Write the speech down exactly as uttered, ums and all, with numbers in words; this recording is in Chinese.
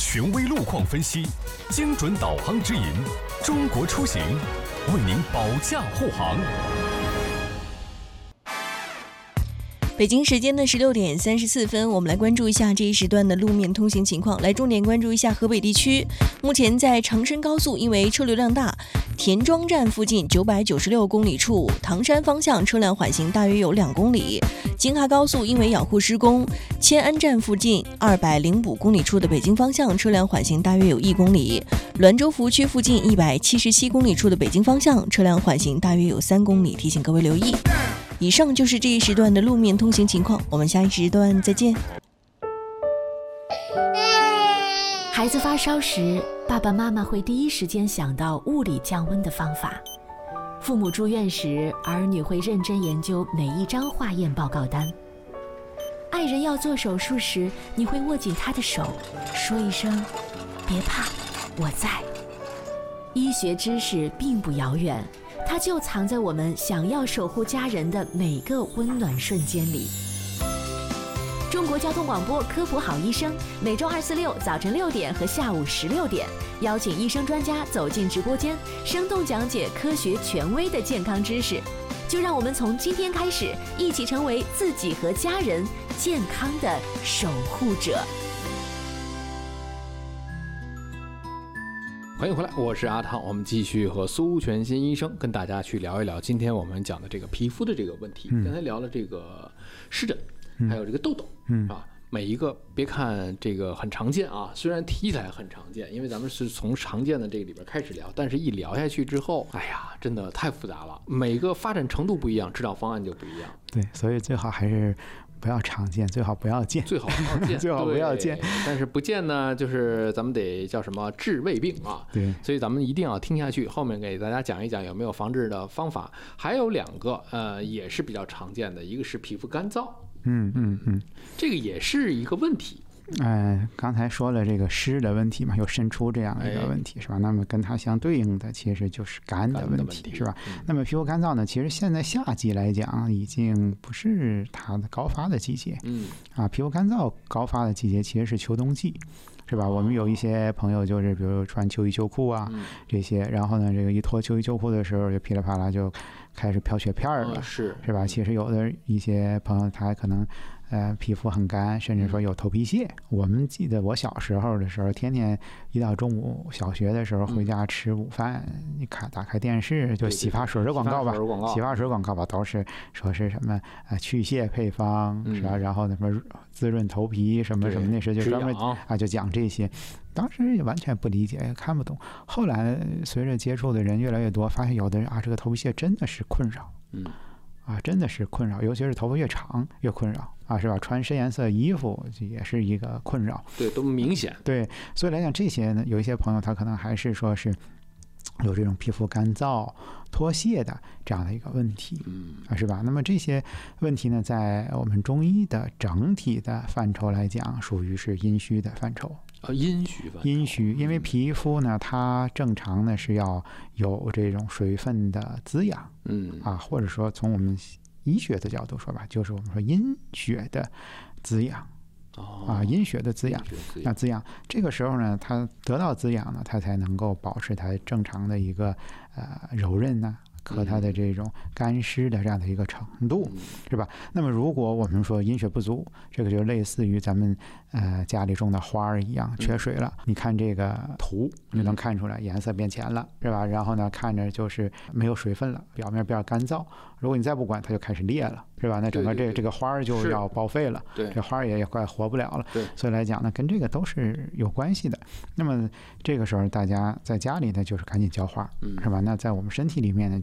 权威路况分析，精准导航指引，中国出行为您保驾护航。 北京时间的十六点三十四分，我们来关注一下这一时段的路面通行情况。来重点关注一下河北地区，目前在长深高速，因为车流量大，田庄站附近九百九十六公里处，唐山方向车辆缓行大约有两公里。京哈高速因为养护施工，迁安站附近二百零五公里处的北京方向车辆缓行大约有一公里。滦州服务区附近一百七十七公里处的北京方向车辆缓行大约有三公里，提醒各位留意。以上就是这一时段的路面通行情况，我们下一时段再见。 孩子发烧时，爸爸妈妈会第一时间想到物理降温的方法。父母住院时，儿女会认真研究每一张化验报告单。爱人要做手术时，你会握紧他的手，说一声别怕，我在。医学知识并不遥远，它就藏在我们想要守护家人的每个温暖瞬间里。中国交通广播科普好医生，每周二、四、六早晨六点和下午十六点，邀请医生专家走进直播间，生动讲解科学权威的健康知识。就让我们从今天开始，一起成为自己和家人健康的守护者。 欢迎回来，我是阿汤，我们继续和苏全新医生跟大家去聊一聊今天我们讲的这个皮肤的这个问题。嗯、刚才聊了这个湿疹，还有这个痘痘，嗯啊，每一个别看这个很常见啊，虽然提起来很常见，因为咱们是从常见的这个里边开始聊，但是一聊下去之后，哎呀，真的太复杂了，每个发展程度不一样，治疗方案就不一样。 对，所以最好还是不要常见，最好不要见， 最好不要见， 最好不要见。 但是不见呢，就是咱们得叫什么治未病啊。对，所以咱们一定要听下去，后面给大家讲一讲有没有防治的方法。还有两个，呃，也是比较常见的，一个是皮肤干燥， 嗯嗯嗯， 这个也是一个问题。 呃，刚才说了这个湿的问题嘛，有渗出这样的一个问题，哎、是吧？那么跟它相对应的其实就是干的问题， 问题是吧？ 嗯、 那么皮肤干燥呢，其实现在夏季来讲，已经不是它的高发的季节。嗯，啊，皮肤干燥高发的季节其实是秋冬季。是吧？我们有一些朋友就是，比如穿秋衣秋裤啊，嗯、这些，然后呢，这个一脱秋衣秋裤的时候，就噼里啪啦就开始飘雪片了，哦、 是是吧？其实有的一些朋友他可能呃皮肤很干，甚至说有头皮屑。嗯、我们记得我小时候的时候，天天一到中午，小学的时候回家吃午饭，嗯、你看打开电视就洗发水的广告吧，洗发水广告吧，都是说是什么呃去屑配方，嗯、是吧？然后什么滋润头皮什么什么，那时就专门啊就讲这。这些当时也完全不理解，也看不懂。后来随着接触的人越来越多，发现有的人啊，这个头皮屑真的是困扰，嗯，啊，真的是困扰，尤其是头发越长越困扰啊，是吧？穿深颜色衣服也是一个困扰， 对，都明显。 对，所以来讲这些呢，有一些朋友他可能还是说是有这种皮肤干燥、脱屑的这样的一个问题，嗯，啊，是吧？那么这些问题呢，在我们中医的整体的范畴来讲，属于是阴虚的范畴。 啊，阴虚吧， 阴虚，因为皮肤呢，它正常呢是要有这种水分的滋养，嗯，啊，或者说从我们医学的角度说吧，就是我们说阴血的滋养，哦，啊，阴血的滋养，那滋养这个时候呢，它得到滋养呢，它才能够保持它正常的一个呃柔韧呢。和它的这种干湿的这样的一个程度，是吧？那么如果我们说阴血不足，这个就类似于咱们呃家里种的花儿一样，缺水了。你看这个图，你能看出来颜色变浅了，是吧？然后呢，看着就是没有水分了，表面比较干燥。如果你再不管，它就开始裂了，是吧？那整个这个这个花儿就要报废了，对，这花儿也也快活不了了。对，所以来讲呢，跟这个都是有关系的。那么这个时候大家在家里呢，就是赶紧浇花，是吧？那在我们身体里面呢，